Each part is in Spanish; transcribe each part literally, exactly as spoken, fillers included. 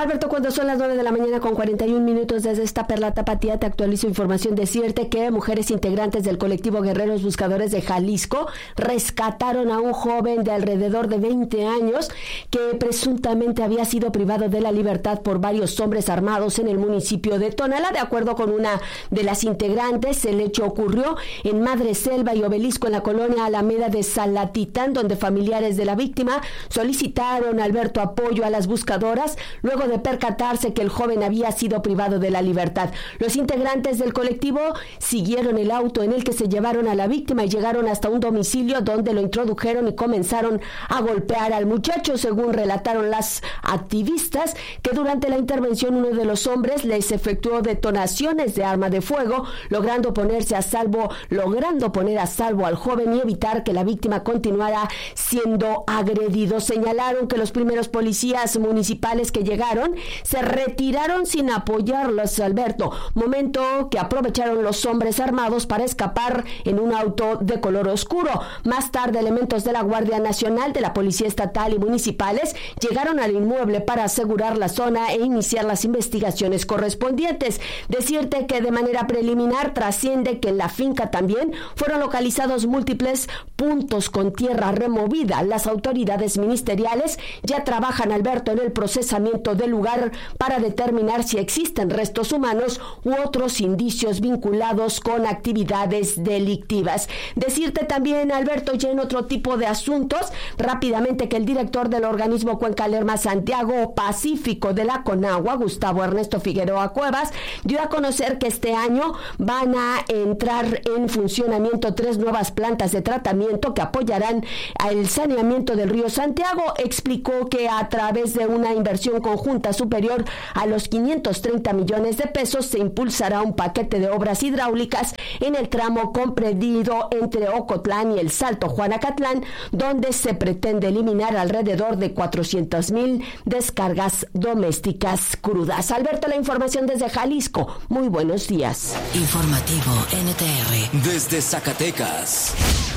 Alberto, cuando son las nueve de la mañana con cuarenta y un minutos desde esta Perla Tapatía, te actualizo información. Decirte que mujeres integrantes del colectivo Guerreros Buscadores de Jalisco rescataron a un joven de alrededor de veinte años que presuntamente había sido privado de la libertad por varios hombres armados en el municipio de Tonalá. De acuerdo con una de las integrantes, el hecho ocurrió en Madre Selva y Obelisco, en la colonia Alameda de Salatitán, donde familiares de la víctima solicitaron, Alberto, apoyo a las buscadoras luego de percatarse que el joven había sido privado de la libertad. Los integrantes del colectivo siguieron el auto en el que se llevaron a la víctima y llegaron hasta un domicilio donde lo introdujeron y comenzaron a golpear al muchacho. Según relataron las activistas, que durante la intervención uno de los hombres les efectuó detonaciones de arma de fuego, logrando ponerse a salvo, logrando poner a salvo al joven y evitar que la víctima continuara siendo agredido. Señalaron que los primeros policías municipales que llegaron se retiraron sin apoyarlos, Alberto, momento que aprovecharon los hombres armados para escapar en un auto de color oscuro. Más tarde, elementos de la Guardia Nacional, de la Policía Estatal y municipales llegaron al inmueble para asegurar la zona e iniciar las investigaciones correspondientes. Decirte que de manera preliminar trasciende que en la finca también fueron localizados múltiples puntos con tierra removida. Las autoridades ministeriales ya trabajan, Alberto, en el procesamiento del lugar para determinar si existen restos humanos u otros indicios vinculados con actividades delictivas. Decirte también, Alberto, ya en otro tipo de asuntos, rápidamente, que el director del organismo Cuenca Lerma Santiago Pacífico de la CONAGUA, Gustavo Ernesto Figueroa Cuevas, dio a conocer que este año van a entrar en funcionamiento tres nuevas plantas de tratamiento que apoyarán el saneamiento del río Santiago. Explicó que a través de una inversión conjunta superior a los quinientos treinta millones de pesos se impulsará un paquete de obras hidráulicas en el tramo comprendido entre Ocotlán y el Salto Juanacatlán, donde se pretende eliminar alrededor de cuatrocientas mil descargas domésticas crudas. Alberto, la información desde Jalisco. Muy buenos días. Informativo N T R desde Zacatecas.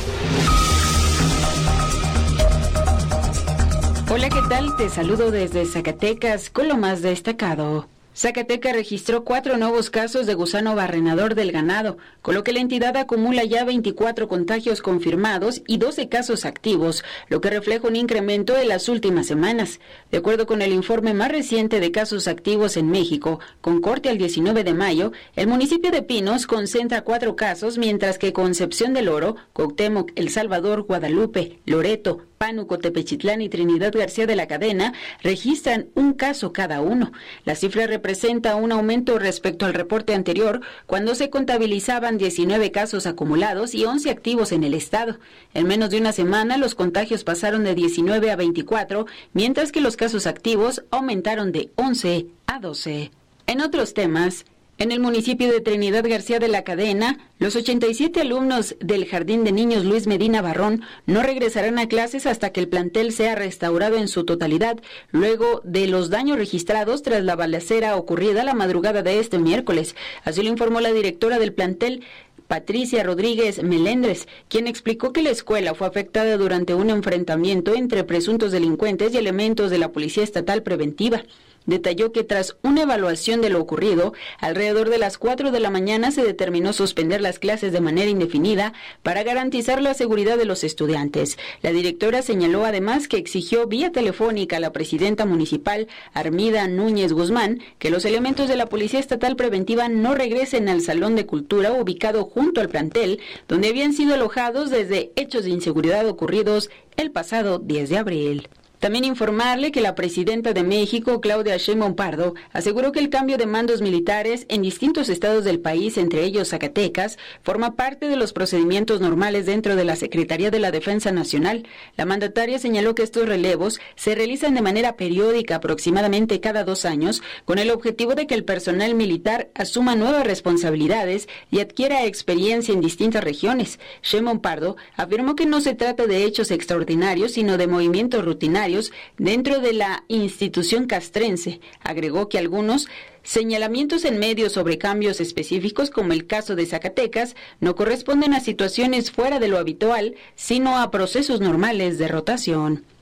Hola, ¿qué tal? Te saludo desde Zacatecas con lo más destacado. Zacatecas registró cuatro nuevos casos de gusano barrenador del ganado, con lo que la entidad acumula ya veinticuatro contagios confirmados y doce casos activos, lo que refleja un incremento en las últimas semanas. De acuerdo con el informe más reciente de casos activos en México, con corte al diecinueve de mayo, el municipio de Pinos concentra cuatro casos, mientras que Concepción del Oro, Cuauhtémoc, El Salvador, Guadalupe, Loreto, Pánuco, Tepechitlán y Trinidad García de la Cadena registran un caso cada uno. La cifra representa un aumento respecto al reporte anterior, cuando se contabilizaban diecinueve casos acumulados y once activos en el estado. En menos de una semana, los contagios pasaron de diecinueve a veinticuatro, mientras que los casos activos aumentaron de once a doce. En otros temas, en el municipio de Trinidad García de la Cadena, los ochenta y siete alumnos del Jardín de Niños Luis Medina Barrón no regresarán a clases hasta que el plantel sea restaurado en su totalidad, luego de los daños registrados tras la balacera ocurrida la madrugada de este miércoles. Así lo informó la directora del plantel, Patricia Rodríguez Melendres, quien explicó que la escuela fue afectada durante un enfrentamiento entre presuntos delincuentes y elementos de la Policía Estatal Preventiva. Detalló que tras una evaluación de lo ocurrido, alrededor de las cuatro de la mañana se determinó suspender las clases de manera indefinida para garantizar la seguridad de los estudiantes. La directora señaló además que exigió vía telefónica a la presidenta municipal, Armida Núñez Guzmán, que los elementos de la Policía Estatal Preventiva no regresen al Salón de Cultura ubicado junto al plantel, donde habían sido alojados desde hechos de inseguridad ocurridos el pasado diez de abril. También informarle que la presidenta de México, Claudia Sheinbaum Pardo, aseguró que el cambio de mandos militares en distintos estados del país, entre ellos Zacatecas, forma parte de los procedimientos normales dentro de la Secretaría de la Defensa Nacional. La mandataria señaló que estos relevos se realizan de manera periódica, aproximadamente cada dos años, con el objetivo de que el personal militar asuma nuevas responsabilidades y adquiera experiencia en distintas regiones. Sheinbaum Pardo afirmó que no se trata de hechos extraordinarios, sino de movimientos rutinarios dentro de la institución castrense. Agregó que algunos señalamientos en medios sobre cambios específicos, como el caso de Zacatecas, no corresponden a situaciones fuera de lo habitual, sino a procesos normales de rotación.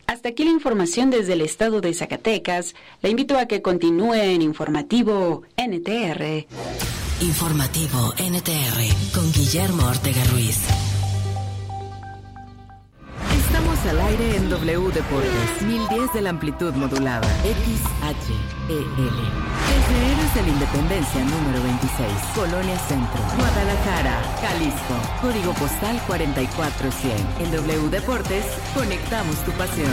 Hasta aquí la información desde el estado de Zacatecas. La invito a que continúe en Informativo N T R. Informativo N T R con Guillermo Ortega Ruiz. Estamos al aire en W Deportes, mil diez de la amplitud modulada, X H E L. Desde Héroes de la Independencia número veintiséis, Colonia Centro, Guadalajara, Jalisco. Código postal cuarenta y cuatro cien. En W Deportes, conectamos tu pasión.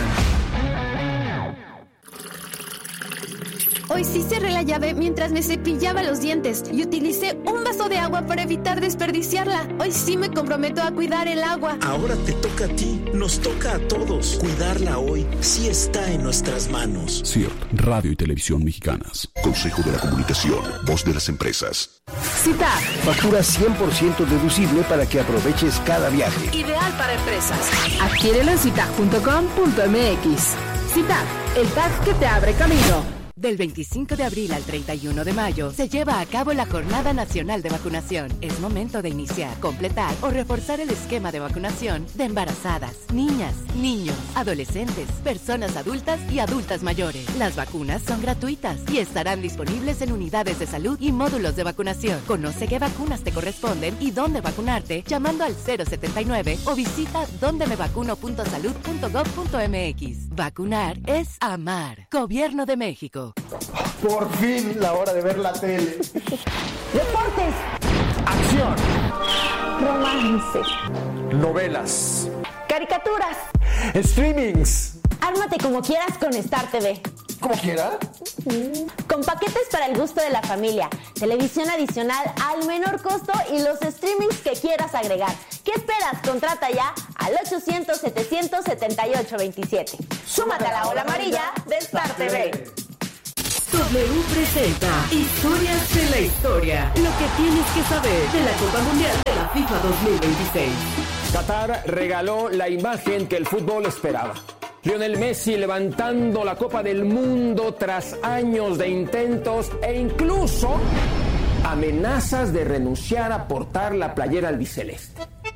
Hoy sí cerré la llave mientras me cepillaba los dientes y utilicé un vaso de agua para evitar desperdiciarla. Hoy sí me comprometo a cuidar el agua. Ahora te toca a ti, nos toca a todos. Cuidarla hoy sí está en nuestras manos. C I R T, Radio y Televisión Mexicanas. Consejo de la Comunicación, voz de las empresas. Cita. Factura cien por ciento deducible para que aproveches cada viaje. Ideal para empresas. Adquiérelo en citag punto com punto m x. Citag, el tag que te abre camino. Del veinticinco de abril al treinta y uno de mayo se lleva a cabo la Jornada Nacional de Vacunación. Es momento de iniciar, completar o reforzar el esquema de vacunación de embarazadas, niñas, niños, adolescentes, personas adultas y adultas mayores. Las vacunas son gratuitas y estarán disponibles en unidades de salud y módulos de vacunación. Conoce qué vacunas te corresponden y dónde vacunarte llamando al cero setenta y nueve o visita donde me vacuno punto salud punto gob punto m x. Vacunar es amar. Gobierno de México. Por fin, la hora de ver la tele. Deportes. Acción. Romance. Novelas. Caricaturas. Streamings. Ármate como quieras con Star T V. ¿Como quiera? Con paquetes para el gusto de la familia, televisión adicional al menor costo y los streamings que quieras agregar. ¿Qué esperas? Contrata ya al ochocientos, setecientos setenta y ocho veintisiete. Súmate a la ola amarilla de Star T V. W presenta Historias de la Historia. Lo que tienes que saber de la Copa Mundial de la FIFA dos mil veintiséis. Qatar regaló la imagen que el fútbol esperaba. Lionel Messi levantando la Copa del Mundo tras años de intentos e incluso amenazas de renunciar a portar la playera albiceleste.